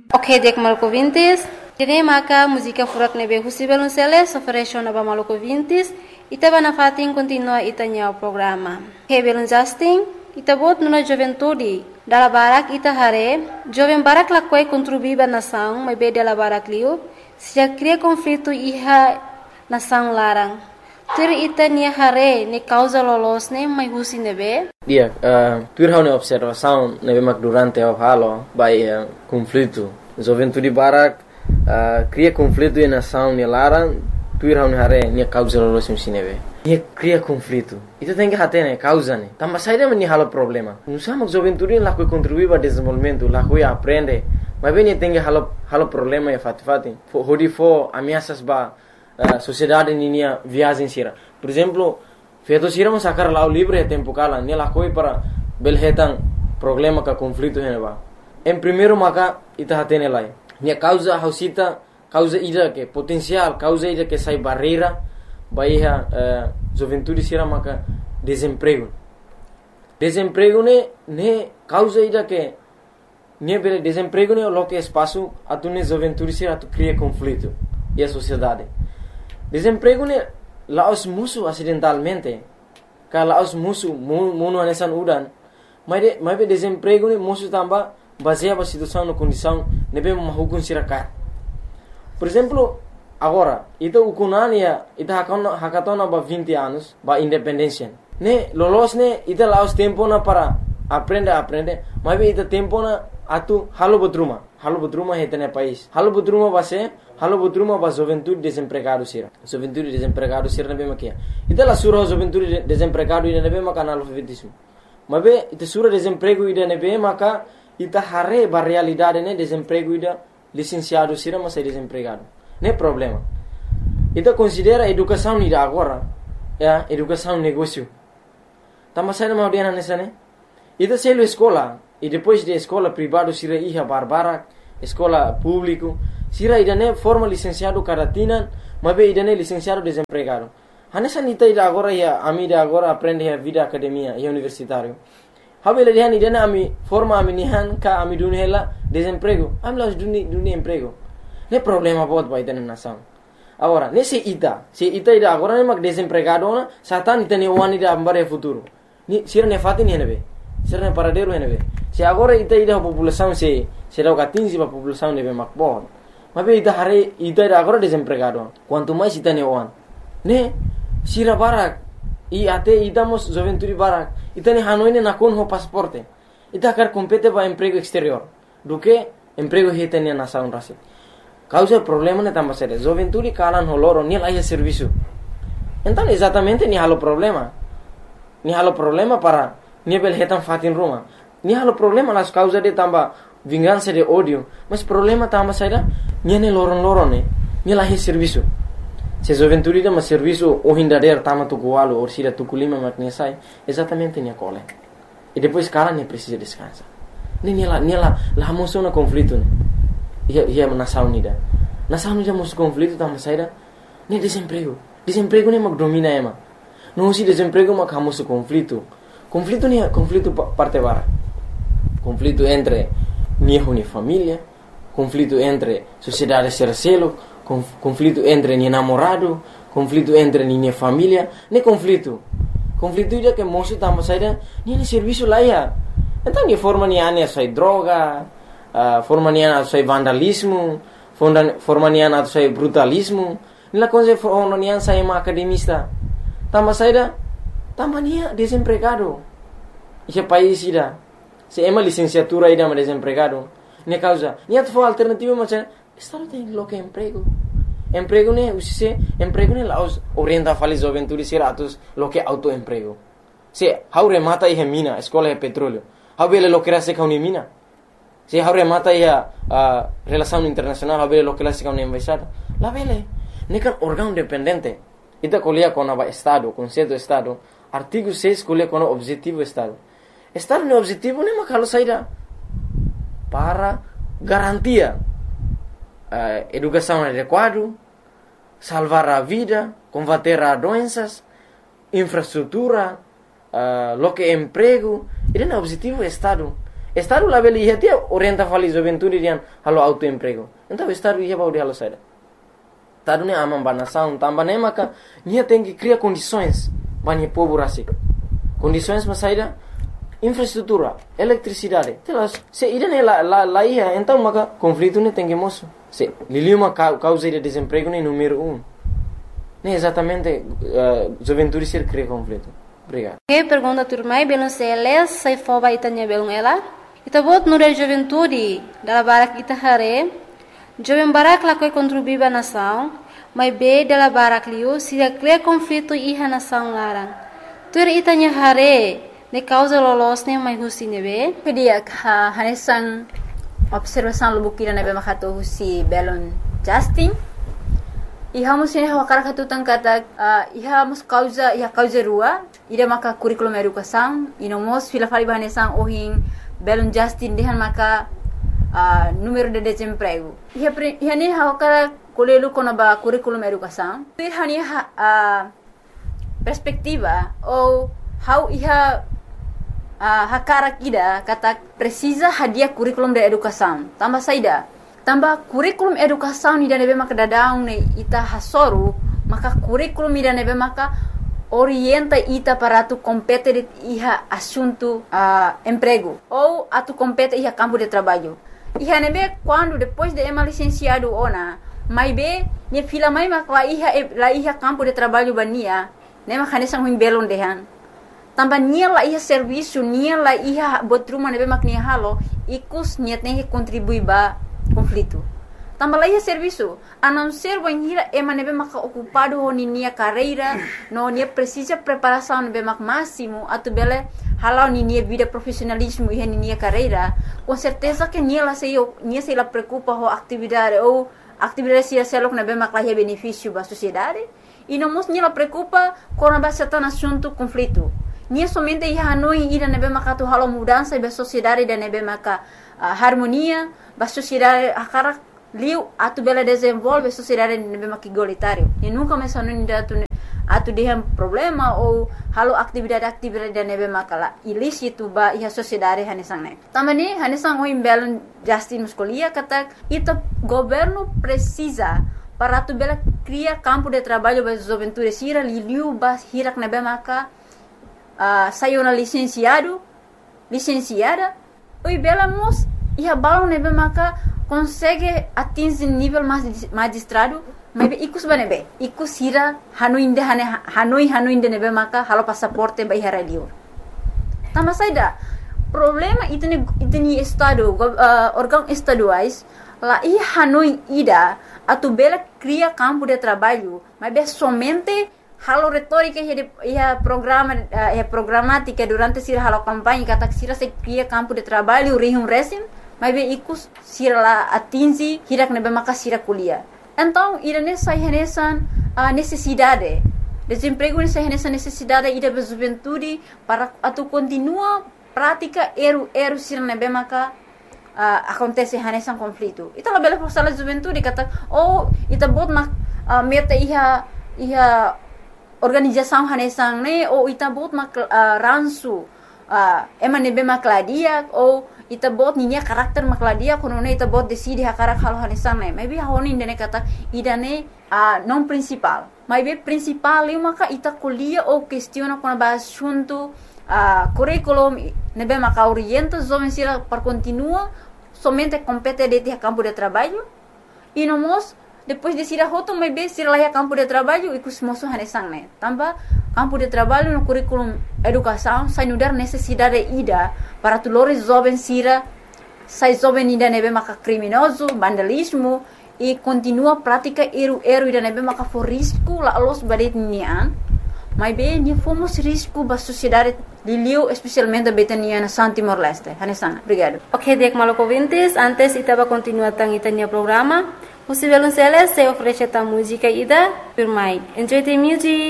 Ok, dek maluco vintes. Jadi maka música furak nebe husi belunceles ofereció naba maluco vintes. Ita bana fatin continua itanya o programa. He belun Justin. Ita bot nuna juventude. Dala barak ita hare. Joven barak lakwai contribuiba nação, mas be dala barak liu. Se já cria conflito iha nação larang. Tur ita nia hare ne causa lolos ne mai husi nebe. Dia, tur hau ne observação nebe mak durante o halo by conflito. Juventude barak cria conflito e nação ne larang. Tur hau ne hare nia causa lolos musi nebe. Nia cria conflito. Ita tem que hate ne causa ne. Tamba saída meni halo problema. Nusa mak juventude la coi contribuir para desenvolvimento, la coi aprende. Mas bem tem que halo problema e fati. Hodi fo ameaças ba sociedade ninia viagem sira. Por exemplo, feito sira mo sacar lá o livre tempo kala, ne la coi para belhetan problema ka conflito heneba. Em primeiro maka ita hate ne lai. Nia causa hausita causa ida que potencial, causa ida que sai barreira baia juventude sira maka desemprego. Desemprego ne causa ida que ne bele desemprego ne lo que espaço atune juventude sira tu cria conflito e a sociedade. Desemprego ne laos musu acidentalmente. Ka laos musu muno anesan udan. Mas desemprego ne musu tamba baseia a situação na condição nebe mahukun sira. Por exemplo, agora, ita ukunania, ita hakatona ba 20 anos, ba independência. Ne, lolos ne, ita laos tempo na para aprende, mas ita tempo na atu halo bodruma heta ne país. Halo bodruma ba juventude desempregado sira. Juventude desempregado sira nebe makia. Ita la sura juventude desempregado ida nebe maka analfabetismo. Mas ita sura desemprego ida nebe maka ita hare ba realidade ne desemprego ida licenciado sira mas é desempregado. Não é problema. Ita considera educação ida agora, educação negócio. Tama sai na audiana nessa né? Ita selo escola e depois de escola privado sira iha barbara, escola público, sira ida ne forma licenciado caratina, mas be ida ne licenciado desempregado. Hanessa nita ida agora ia amida agora aprende a vida academia e universitário. Habela dihan ida ne ami forma ami nihan ka ami dunela desemprego. Am las duni emprego. Não é problema bot ba ida na nação. Agora, se ita ida agora ne mak desempregado na, satan ita ne wani da ambare futuro. Ni sira ne fatin henebe. Sira ne paradero henebe. Se agora ita ida população se dá o 15 ba população nebe mak bot. Mas be ita hare ita ida agora desempregado. Quanto mais ita ne wan. Ne sira barak e até idamos juventude barak. Ita ne hanoi ne nakon ho pasporte. Ita quer compete ba emprego exterior. Do que emprego hita ne nação rasi. Causa problema ne tamba sério. Juventude kalan holoro ni lá serviço. Então exatamente ni halo problema. Ni halo problema para ni bel hetan fatin ruma. Ni halo problema las causa de tamba vingança de ódio. Mas problema tamba sério ni ne loron ne. Ni lá serviço. Se juventude dá serviço o hindader tama tukualo ou sira tukulima maknesai exatamente ni cole. E depois cara ne precisa descansar. Ni lá moção na conflito ne. Ia nação nida. Nação nida mos conflito tama saída. Ne desemprego. Desemprego ne mag domina ema. Não se desemprego mag hamos conflito. Conflito ne conflito parte bara. Conflito entre ni família, conflito entre sociedade sercelo, conflito entre ni namorado, conflito entre ni família, ne conflito. Conflito ida que moço tama saída, ni serviço lá ia. Então ni forma ni ane sai droga, forma ni ane sai vandalismo, forma ni ane sai brutalismo. Nila coisa forma ni ane sai academista. Tama saída, tama ni desempregado. Esse país ida, se ema licenciatura ida mas desempregado. Ne causa, ni atfo alternativa macam estado tem lo que emprego. Emprego ne usise, emprego ne laos orienta fali juventude siratus lo que autoemprego. Se haure mata ihe mina, escola é petróleo. Habele lo que era seca uni mina. Se haure mata ihe relação internacional, habele lo que era seca uni embaixada. La vele, ne kan órgão dependente. Ita colia com o estado, conceito estado. Artigo 6 colia com o objetivo estado. Estado ne objetivo ne makalo saída para garantia educação adequada, salvar a vida, combater as doenças, infraestrutura, lo que emprego. Ele é o objetivo do Estado. Estado lá beli ia orienta fali juventude rian halo autoemprego. Então estado ia baudi halo saida. Estado ne amam banação, também maka nia tem que criar condições bani povo rasik. Condições mas saida infraestrutura, eletricidade. Telas, se ida ne lá ia, então maka conflito ne tem que moço. Se liliu uma causa de desemprego ne número 1. Ne exatamente juventude ser cria conflito. Obrigado. Que pergunta turmai belum seles sai foba itanya belum ela. Ita bot nure juventude dala barak ita hare. Jovem barak la koi contribuiba nação, mas be dala barak liu se cria conflito iha nação larang. Tur itanya hare ne causa lolosnya mai husi nebe. Pedia hanesan observação lubukira nebe makato husi belon Justin. Iha musin hawakara katutang kata iha mus causa rua ida maka curriculum educação inomos fila fali bahanesan ohin belon Justin dehan maka número de desemprego iha ne hawakara kolelu konaba curriculum educação iha ne perspectiva ou how iha hakara kida kata precisa hadiah curriculum de educação tambah saida tambah kurikulum educação ni nebe maka dadaung ne ita hasoru maka kurikulum ni nebe maka orienta ita para tu compete iha assunto emprego ou atu compete iha campo de trabalho iha nebe quando depois de ema licenciado ona mai be ne fila mai maka la iha campo de trabalho bania ne maka nesang huim belon dehan tambah nia la iha serviço nia la iha botruma nebe mak nia halo ikus nia tem que contribuir ba conflito. Tambah lagi serviço, a não ser banhira ema nebe maka ocupado ho nia carreira, no nia precisa preparação nebe mak máximo, atu bele halau nia vida profissionalismo e nia carreira, com certeza que nia se la preocupa ho atividade ou atividade se selok nebe mak la benefício ba sociedade, e não mos nia la preocupa com a bastante assunto conflito. Nia somente ia hanoi ida nebe maka tu halau mudança ba sociedade da nebe maka harmonia ba sociedade akara liu atu bela desenvolve sociedade nebe maki igualitário e nunca mais anu atu dehan problema ou halo atividade da nebe makala ilícito ba iha sociedade hanesang ne tamani hanesang oi belon Justin muscolia kata ita governo precisa para atu bela cria campo de trabalho ba juventude sira liu ba hirak nebe maka sayona licenciada oi bela mos iha balon nebe maka consegue atingir nível magistrado mas ikus banebe ikus hira hanoi nebe maka halo passaporte ba iha radio tambah saida problema itni estado órgão estaduais la iha hanoi ida atu bela cria campo de trabalho mas somente halo retórica ia programática durante sira halo campanha kata sira se cria campo de trabalho rihum resim mas ikus sira la atingi hirak nebe maka sira kuliah então irane sai hanesan necessidade desemprego ne sai hanesan necessidade ida be juventude para atu continua prática eru sira nebe maka acontece hanesan conflito ita la bela forsala juventude kata ita bot mak meta iha organização hanesang ne ou ita bot mak ransu ema nebe makladia ou ita bot ninya karakter makladia kono ne ita bot decide hakarak halo hanesang ne maybe honi ndene kata idane non principal maybe principal eu maka ita kuliah ou questiona com ba assunto curriculum nebe maka orienta jovem sira para continua somente compete de campo de trabalho e nomos depois de sira hoto maybe sira lá campo de trabalho e kusmoso hanesang ne tambah campo de trabalho no curriculum educação sai nudar necessidade ida para tulores jovem sira sai jovem ida nebe maka criminoso vandalismo e continua prática eru ida nebe maka for risco la los badet nian mas bem ni fomos risco ba sociedade liliu especialmente betania na Timor Leste hanesang obrigado. Ok, dek maloko ouvintes, antes itaba continuar tang itania programa. Você vai se oferecer a música ida, por mais. Enjoy the music.